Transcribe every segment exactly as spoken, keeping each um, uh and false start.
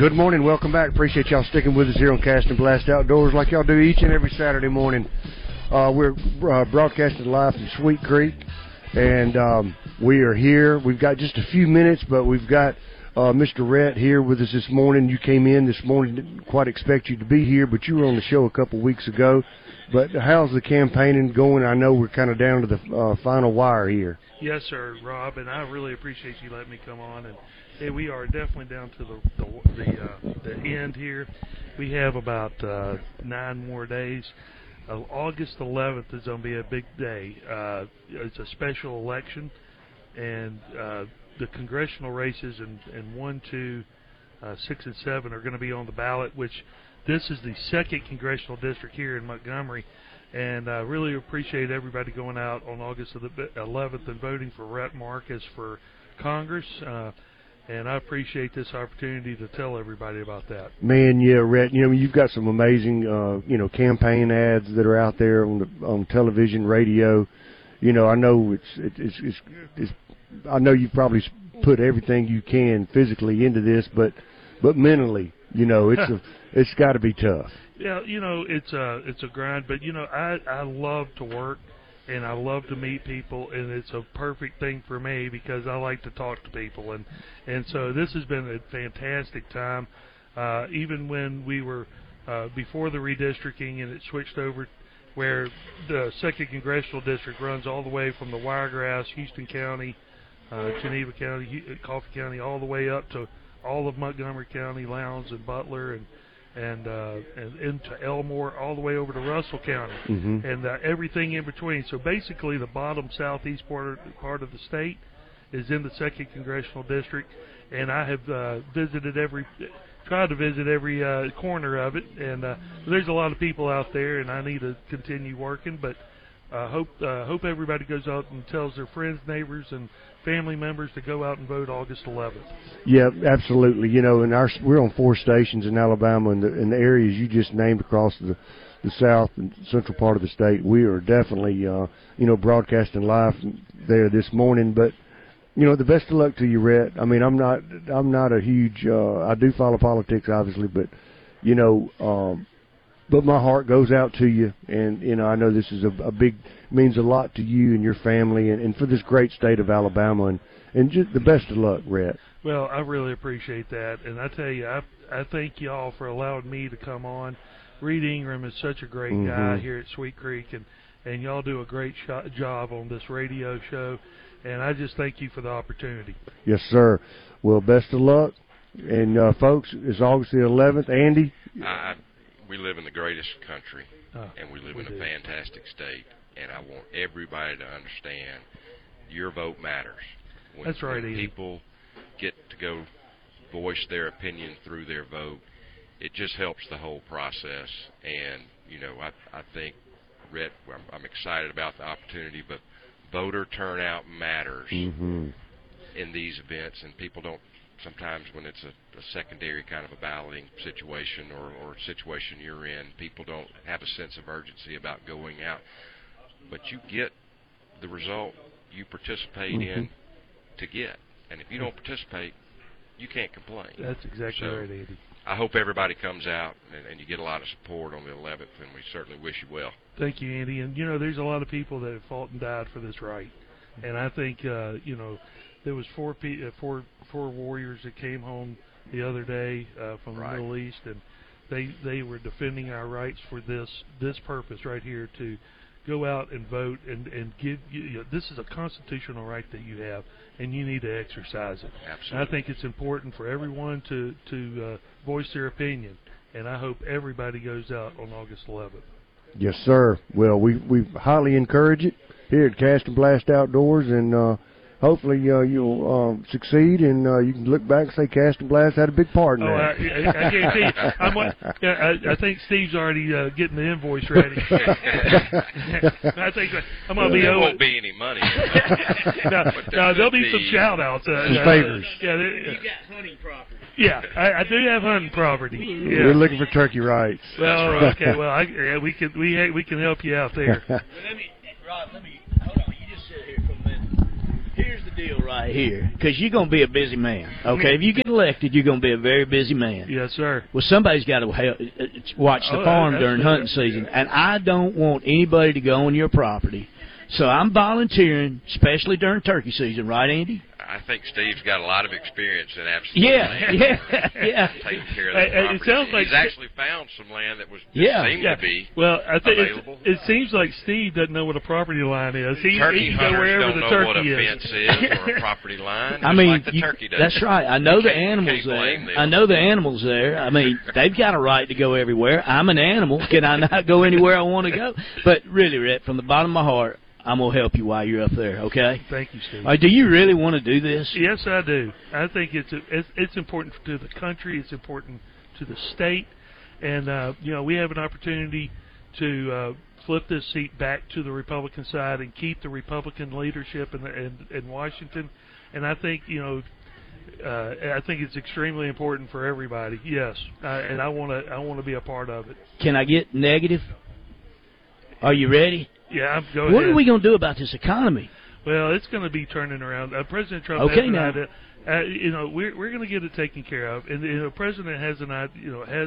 Good morning. Welcome back. Appreciate y'all sticking with us here on Cast and Blast Outdoors like y'all do each and every Saturday morning. Uh, we're uh, broadcasting live from Sweet Creek, and um, we are here. We've got just a few minutes, but we've got uh, Mister Rhett here with us this morning. You came in this morning, didn't quite expect you to be here, but you were on the show a couple weeks ago. But how's the campaigning going? I know we're kind of down to the uh, final wire here. Yes, sir, Rob, and I really appreciate you letting me come on. And hey, we are definitely down to the the the, uh, the end here. We have about uh, nine more days. Uh, August eleventh is going to be a big day. Uh, it's a special election, and uh, the congressional races in, in one, two, uh, six, and seven are going to be on the ballot, which this is the second congressional district here in Montgomery. And I really appreciate everybody going out on August eleventh and voting for Rhett Marcus for Congress. Uh, and I appreciate this opportunity to tell everybody about that. Man, yeah, Rhett, you know, you've got some amazing, uh, you know, campaign ads that are out there on the, on television, radio. You know, I know it's, it, it's, it's, it's, I know you've probably put everything you can physically into this, but, but mentally, you know, it's a, it's got to be tough. Yeah, you know, it's a it's a grind, but you know, I I love to work and I love to meet people, and it's a perfect thing for me because I like to talk to people, and and so this has been a fantastic time. Uh, even when we were uh, before the redistricting and it switched over, where the second congressional district runs all the way from the Wiregrass, Houston County, uh, Geneva County, Coffee County, all the way up to all of Montgomery County, Lowndes and Butler, and and uh, and into Elmore, all the way over to Russell County, mm-hmm. and uh, everything in between. So basically, the bottom southeast part of, part of the state is in the second congressional district, and I have uh, visited every, tried to visit every uh, corner of it. And uh, there's a lot of people out there, and I need to continue working. But I uh, hope uh, hope everybody goes out and tells their friends, neighbors, and family members to go out and vote August eleventh. Yeah, absolutely. You know, and our we're on four stations in Alabama, and the, in the areas you just named across the the south and central part of the state. We are definitely, uh, you know, broadcasting live there this morning. But you know, the best of luck to you, Rhett. I mean, I'm not I'm not a huge. Uh, I do follow politics, obviously, but you know. Um, But my heart goes out to you, and, you know, I know this is a, a big, means a lot to you and your family and, and for this great state of Alabama, and, and just the best of luck, Rhett. Well, I really appreciate that, and I tell you, I, I thank you all for allowing me to come on. Reed Ingram is such a great mm-hmm. guy here at Sweet Creek, and, and y'all do a great sh- job on this radio show, and I just thank you for the opportunity. Yes, sir. Well, best of luck, and, uh, folks, it's August the eleventh. Andy? I We live in the greatest country, oh, and we live we in a do. fantastic state, and I want everybody to understand your vote matters. When, That's right, when Ian. people get to go voice their opinion through their vote, it just helps the whole process. And, you know, I, I think, Rhett, I'm, I'm excited about the opportunity, but voter turnout matters mm-hmm. in these events, and people don't sometimes when it's a, a secondary kind of a balloting situation or, or situation you're in, people don't have a sense of urgency about going out. But you get the result you participate mm-hmm. in to get. And if you don't participate, you can't complain. That's exactly so right, Andy. I hope everybody comes out and, and you get a lot of support on the eleventh, and we certainly wish you well. Thank you, Andy. And, you know, there's a lot of people that have fought and died for this right. And I think, uh, you know, there was four, P, uh, four, four warriors that came home the other day uh, from right. the Middle East, and they they were defending our rights for this this purpose right here to go out and vote and and give. You know, this is a constitutional right that you have, and you need to exercise it. Absolutely. And I think it's important for everyone to to uh, voice their opinion, and I hope everybody goes out on August eleventh. Yes, sir. Well, we we highly encourage it here at Cast and Blast Outdoors, and uh, hopefully uh, you'll uh, succeed, and uh, you can look back and say Cast and Blast had a big part in oh, that. I, I, I guarantee you, I'm, I, I think Steve's already uh, getting the invoice ready. I think I'm going to be there owing. won't be any money. no, no, there'll be some shout-outs. Uh, some uh, favors. Yeah, you got hunting property. Yeah, I, I do have hunting property. Yeah. We're looking for turkey rights. Well, right. okay, well, I, yeah, we can we we can help you out there. Well, let me, Rob, let me hold on. You just sit here for a minute. Here's the deal right here, because you're going to be a busy man, okay? If you get elected, you're going to be a very busy man. Yes, sir. Well, somebody's got to help, watch the oh, farm during absolutely. hunting season, and I don't want anybody to go on your property. So I'm volunteering, especially during turkey season, right, Andy? I think Steve's got a lot of experience in absolute Yeah, land. yeah, yeah. Taking care of that It- it property. sounds like- He's actually found some land that was Yeah. seemed Yeah. to be Well, I think available. it, it seems like Steve doesn't know what a property line is. He, Turkey he can go hunters wherever don't the know turkey what a is. fence is or a property line. I just mean, like the you, turkey does. that's right. I know You the can't- you animals can't blame there. them. I know the animals there. I mean, they've got a right to go everywhere. I'm an animal. Can I not go anywhere I want to go? But really, Rhett, from the bottom of my heart, I'm going to help you while you're up there, okay? Thank you, Steve. All right, do you really want to do this? Yes, I do. I think it's, a, it's it's important to the country. It's important to the state, and uh, you know we have an opportunity to uh, flip this seat back to the Republican side and keep the Republican leadership in, the, in, in Washington. And I think you know, uh, I think it's extremely important for everybody. Yes, uh, and I want to I want to be a part of it. Can I get negative? Are you ready? Yeah, I'm go What ahead. are we going to do about this economy? Well, it's going to be turning around. Uh, President Trump Okay, has an now. idea. Uh, you know, we're we're going to get it taken care of, and you know, the president has an idea. You know, has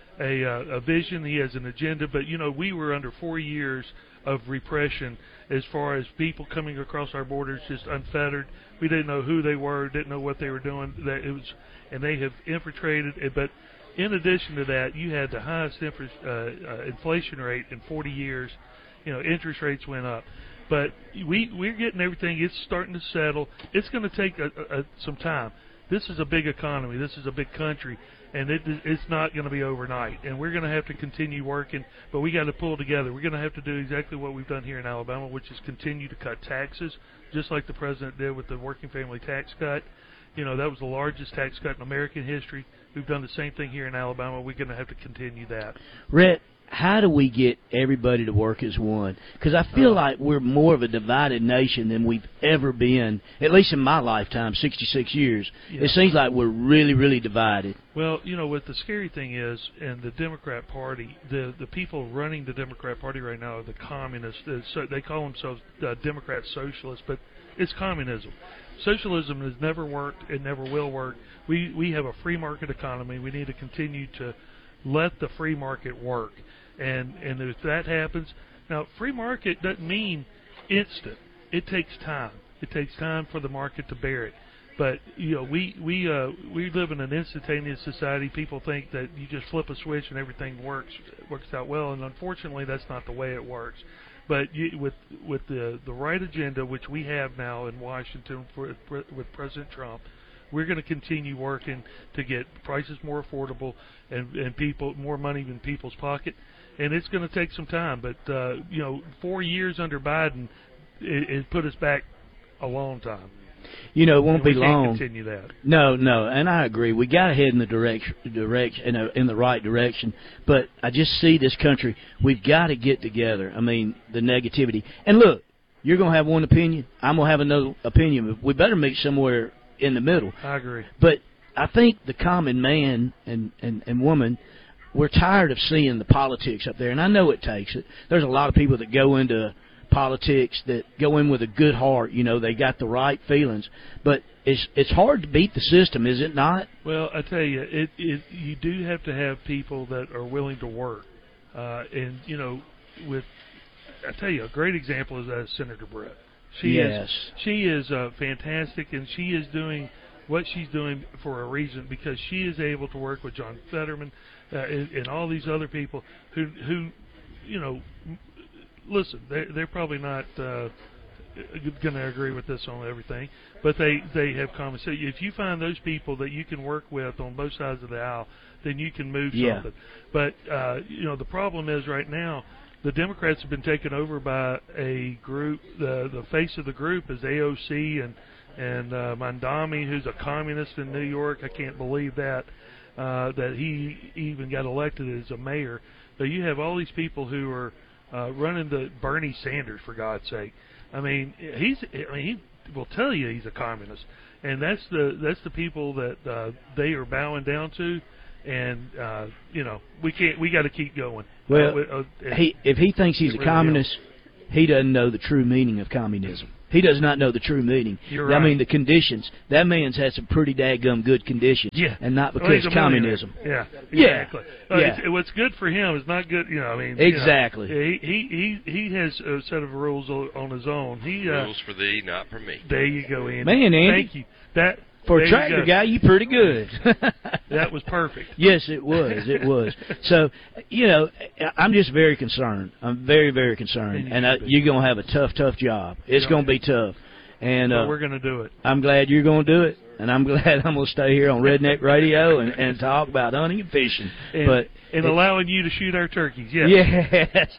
a uh, a vision. He has an agenda. But you know, we were under four years of repression as far as people coming across our borders just unfettered. We didn't know who they were, didn't know what they were doing. That it was, and they have infiltrated. It, but in addition to that, you had the highest infra- uh, uh, inflation rate in forty years. You know, interest rates went up. But we, we're getting everything. It's starting to settle. It's going to take a, a, a, some time. This is a big economy. This is a big country. And it, it's not going to be overnight. And we're going to have to continue working. But we got to pull together. We're going to have to do exactly what we've done here in Alabama, which is continue to cut taxes, just like the president did with the working family tax cut. You know, that was the largest tax cut in American history. We've done the same thing here in Alabama. We're going to have to continue that. Rhett, how do we get everybody to work as one? Because I feel Uh, like we're more of a divided nation than we've ever been, at least in my lifetime, sixty-six years. Yeah. It seems like we're really, really divided. Well, you know what the scary thing is, in the Democrat Party, the the people running the Democrat Party right now are the communists. Uh, So they call themselves uh, Democrat socialists, but it's communism. Socialism has never worked. It never will work. We we have a free market economy. We need to continue to let the free market work. And and if that happens, now free market doesn't mean instant. It takes time. It takes time for the market to bear it. But you know, we we uh, we live in an instantaneous society. People think that you just flip a switch and everything works works out well, and unfortunately, that's not the way it works. But you, with with the the right agenda, which we have now in Washington for, for, with President Trump, we're going to continue working to get prices more affordable and and people more money in people's pocket. And it's going to take some time, but uh, you know, four years under Biden, it, it put us back a long time. You know, it won't And be we can't long. continue that. No, no, and I agree. We got to head in the direction, direction, in, a, in the right direction. But I just see this country. We've got to get together. I mean, the negativity. And look, you're going to have one opinion. I'm going to have another opinion. We better meet somewhere in the middle. I agree. But I think the common man and, and, and woman, we're tired of seeing the politics up there. And I know it takes it. There's a lot of people that go into politics that go in with a good heart. You know, they got the right feelings. But it's it's hard to beat the system, is it not? Well, I tell you, it, it you do have to have people that are willing to work. Uh, and, you know, with, I tell you, a great example is uh, Senator Brett. She Yes. is, she is uh, fantastic, and she is doing what she's doing for a reason, because she is able to work with John Fetterman uh, and, and all these other people who, who you know, listen, they're, they're probably not uh, going to agree with this on everything, but they, they have common sense. If you find those people that you can work with on both sides of the aisle, then you can move Yeah. something. But, uh, you know, the problem is right now, the Democrats have been taken over by a group. The the face of the group is A O C and and uh, Mandami, who's a communist in New York. I can't believe that uh, that he even got elected as a mayor. So you have all these people who are uh, running the Bernie Sanders, for God's sake. I mean, he's I mean he will tell you he's a communist, and that's the that's the people that uh, they are bowing down to. And uh, you know, we can't. We got to keep going. Well, uh, uh, he if he thinks he's a really communist, he doesn't know the true meaning of communism. he does not know the true meaning. You're right. I mean, the conditions. That man's had some pretty daggum good conditions. Yeah. And not Well, because he's a communism. millionaire. Yeah, Yeah. exactly. Uh, Yeah. It's, what's good for him is not good, you know, I mean. Exactly. You know, he, he, he, he has a set of rules o- on his own. He uh, Rules for thee, not for me. There you go, Andy. Man, Andy. Thank you. That, For there a you tractor go. guy, you pretty good. That was perfect. Yes, it was. It was. So, you know, I'm just very concerned. I'm very, very concerned. And And you uh, should be. you're going to have a tough, tough job. It's Yeah. going to be tough. And But uh, we're going to do it. I'm glad you're going to do it. And I'm glad I'm going to stay here on Redneck Radio and, and talk about hunting and fishing. And, but and it- allowing you to shoot our turkeys. Yeah. Yes.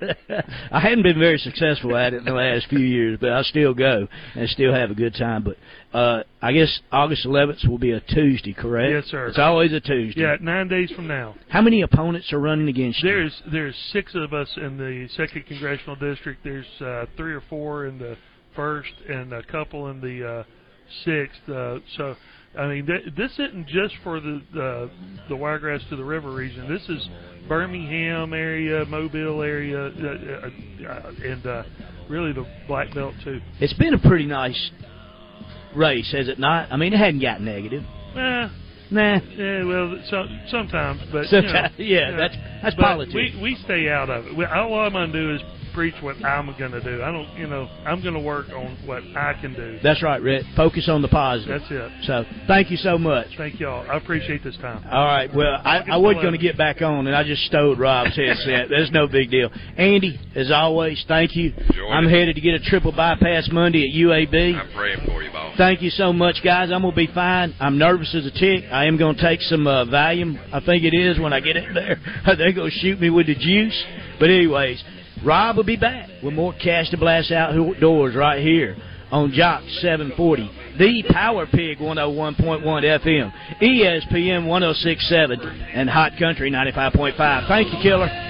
I hadn't been very successful at it in the last few years, but I still go and still have a good time. But uh, I guess August eleventh will be a Tuesday, correct? Yes, sir. It's always a Tuesday. Yeah, nine days from now. How many opponents are running against you? There's there's six of us in the second congressional district. There's uh, three or four in the first, and a couple in the uh, sixth. Uh, so, I mean, th- this isn't just for the the, the Wiregrass to the River region. This is Birmingham area, Mobile area, uh, uh, and uh, really the Black Belt too. It's been a pretty nice race, has it not? I mean, it hadn't got negative. Eh, Nah. Yeah, well, so, sometimes, but Sometimes, you know, yeah, that's that's but politics. We we stay out of it. We, all I'm gonna do is preach what I'm gonna do. I don't, you know, I'm gonna work on what I can do. That's right, Rhett. Focus on the positive. That's it. So, thank you so much. Thank y'all. I appreciate this time. All right. Well, I, I was going to get back on, and I just stowed Rob's headset. That's no big deal. Andy, as always, thank you. Enjoyed I'm it. headed to get a triple bypass Monday at U A B. I'm praying for you, boss. Thank you so much, guys. I'm going to be fine. I'm nervous as a tick. I am going to take some uh, Valium. I think it is when I get in there. They're going to shoot me with the juice. But anyways, Rob will be back with more Cash to Blast Outdoors right here on Jock seven forty, the Power Pig one oh one point one F M, E S P N one oh six point seven, and Hot Country ninety-five point five. Thank you, Killer.